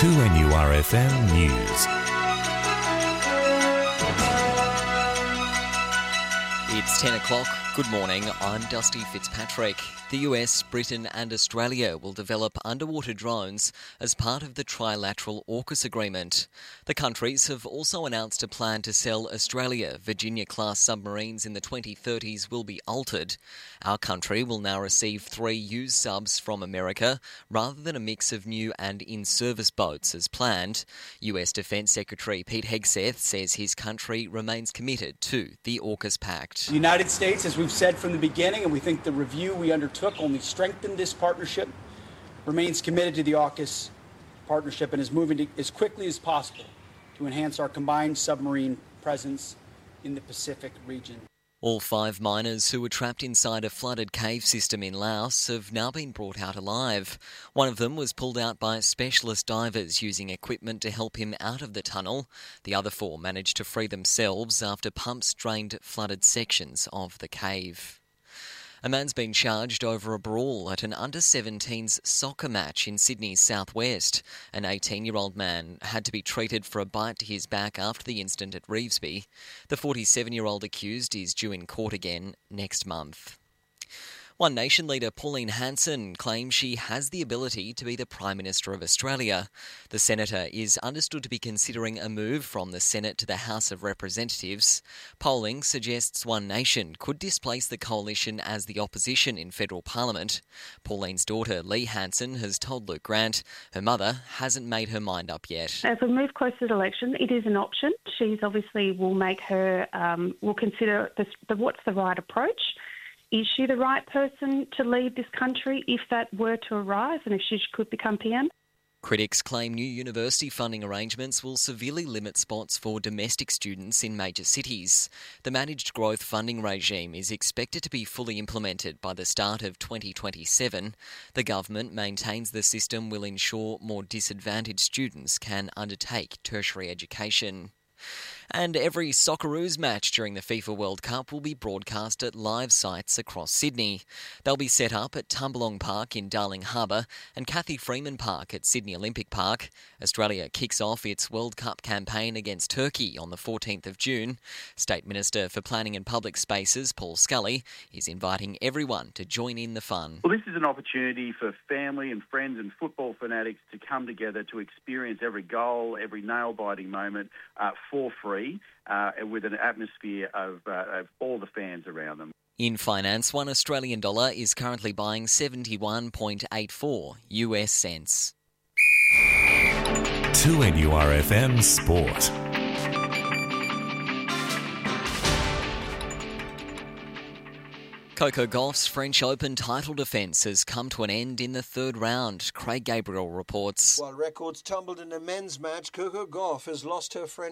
2NURFM News. It's 10 o'clock. Good morning, I'm Dusty Fitzpatrick. The US, Britain and Australia will develop underwater drones as part of the trilateral AUKUS agreement. The countries have also announced a plan to sell Australia Virginia-class submarines in the 2030s will be altered. Our country will now receive 3 used subs from America rather than a mix of new and in-service boats as planned. US Defence Secretary Pete Hegseth says his country remains committed to the AUKUS Pact. The United States, as we've said from the beginning, and we think the review we undertook only strengthened this partnership, remains committed to the AUKUS partnership and is moving as quickly as possible to enhance our combined submarine presence in the Pacific region. All 5 miners who were trapped inside a flooded cave system in Laos have now been brought out alive. One of them was pulled out by specialist divers using equipment to help him out of the tunnel. The other 4 managed to free themselves after pumps drained flooded sections of the cave. A man's been charged over a brawl at an under-17s soccer match in Sydney's southwest. An 18-year-old man had to be treated for a bite to his back after the incident at Revesby. The 47-year-old accused is due in court again next month. One Nation leader Pauline Hanson claims she has the ability to be the Prime Minister of Australia. The senator is understood to be considering a move from the Senate to the House of Representatives. Polling suggests One Nation could displace the coalition as the opposition in federal parliament. Pauline's daughter, Lee Hanson, has told Luke Grant her mother hasn't made her mind up yet. As we move closer to the election, it is an option. She's obviously will consider what's the right approach. Is she the right person to lead this country if that were to arise and if she could become PM? Critics claim new university funding arrangements will severely limit spots for domestic students in major cities. The managed growth funding regime is expected to be fully implemented by the start of 2027. The government maintains the system will ensure more disadvantaged students can undertake tertiary education. And every Socceroos match during the FIFA World Cup will be broadcast at live sites across Sydney. They'll be set up at Tumbalong Park in Darling Harbour and Cathy Freeman Park at Sydney Olympic Park. Australia kicks off its World Cup campaign against Turkey on the 14th of June. State Minister for Planning and Public Spaces, Paul Scully, is inviting everyone to join in the fun. Well, this is an opportunity for family and friends and football fanatics to come together to experience every goal, every nail-biting moment for free. With an atmosphere of all the fans around them. In finance, $1 Australian is currently buying 71.84 US cents. 2NURFM Sport. Coco Gauff's French Open title defence has come to an end in the 3rd round. Craig Gabriel reports. While records tumbled in the men's match, Coco Gauff has lost her French